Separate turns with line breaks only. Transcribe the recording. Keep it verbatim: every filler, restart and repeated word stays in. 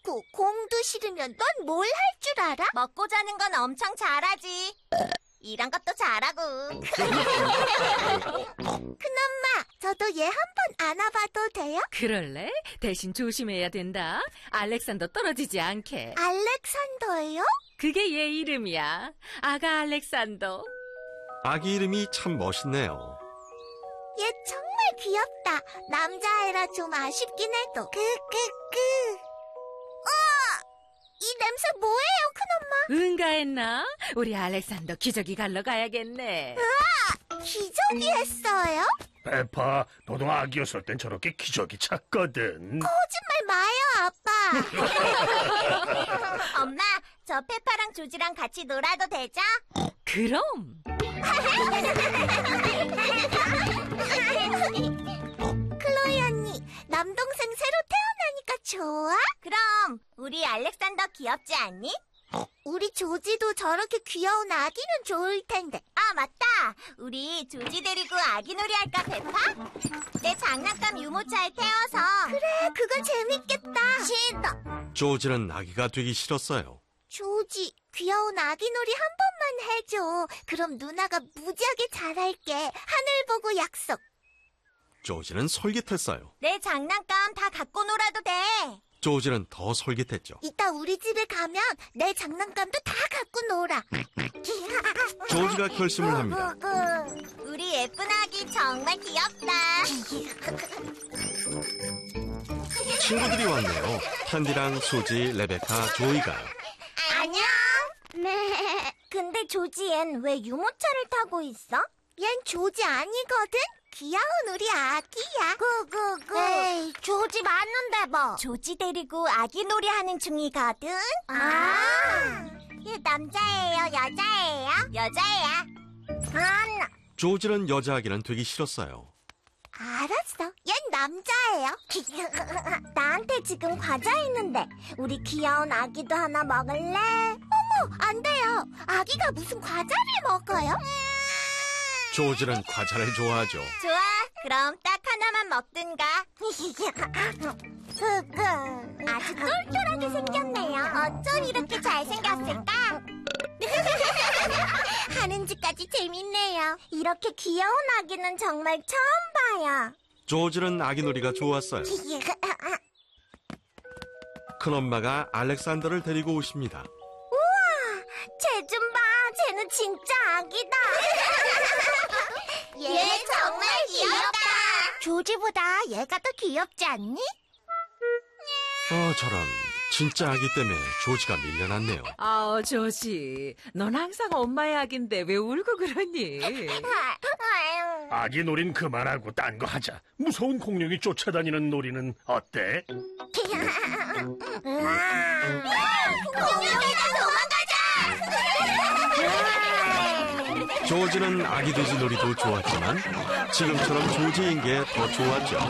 싫고 공도 싫으면 넌 뭘 할 줄 알아?
먹고 자는 건 엄청 잘하지. 이런 것도 잘하고.
큰엄마, 저도 얘 한 번 안아봐도 돼요?
그럴래? 대신 조심해야 된다. 알렉산더 떨어지지 않게.
알렉산더예요?
그게 얘 이름이야. 아가 알렉산더.
아기 이름이 참 멋있네요.
얘 정말 귀엽다. 남자애라 좀 아쉽긴 해도. 크크크. 어! 이 냄새 뭐예요, 큰엄마?
응가했나? 우리 알렉산더 기저귀 갈러 가야겠네.
기저귀 했어요?
페파, 너도 아기였을 땐 저렇게 기저귀 찼거든.
거짓말 마요, 아빠.
엄마, 저 페파랑 조지랑 같이 놀아도 되죠?
그럼.
클로이 언니, 남동생 새로 태어나니까 좋아?
그럼 우리 알렉산더 귀엽지 않니?
우리 조지도 저렇게 귀여운 아기는 좋을 텐데.
아, 맞다. 우리 조지 데리고 아기놀이 할까, 페파? 내 장난감 유모차에 태워서.
그래, 그거 재밌겠다. 싫어.
조지는 아기가 되기 싫었어요.
조지, 귀여운 아기놀이 한 번만 해줘. 그럼 누나가 무지하게 잘할게. 하늘 보고 약속.
조지는 솔깃했어요.
내 장난감 다 갖고 놀아도 돼.
조지는 더 솔깃했죠.
이따 우리 집에 가면 내 장난감도 다 갖고 놀아.
조지가 결심을 합니다.
우리 예쁜 아기 정말 귀엽다.
친구들이 왔네요. 캔디랑 수지, 레베카, 조이가요.
안녕.
네.
근데 조지 얜 왜 유모차를 타고 있어?
얜 조지 아니거든? 귀여운 우리 아기야.
구구구.
에이, 조지 맞는데 뭐.
조지 데리고 아기놀이 하는 중이거든.
아.
얘 남자예요, 여자예요? 여자애야. 아,
조지는 여자 아기는 되기 싫었어요.
알았어. 얜 남자예요.
나한테 지금 과자 있는데 우리 귀여운 아기도 하나 먹을래?
어머, 안 돼요. 아기가 무슨 과자를 먹어요?
조지는 과자를 좋아하죠.
좋아, 그럼 딱 하나만 먹든가. 아주 똘똘하게 생겼네요. 어쩜 이렇게 잘생겼을까?
하는 짓까지 재밌네요.
이렇게 귀여운 아기는 정말 처음 봐요.
조지는 아기놀이가 좋았어요. 큰엄마가 알렉산더를 데리고 오십니다.
쟤 좀 봐, 쟤는 진짜 아기다.
얘 정말 귀엽다. 조지보다 얘가 더 귀엽지 않니?
어, 저런. 진짜 아기 때문에 조지가 밀려났네요.
아우, 조지. 넌 항상 엄마의 아기인데 왜 울고 그러니?
아기 놀이는 그만하고 딴 거 하자. 무서운 공룡이 쫓아다니는 놀이는 어때?
공룡이다, 도망가자!
조지는 아기 돼지 놀이도 좋았지만 지금처럼 조지인 게 더 좋았죠.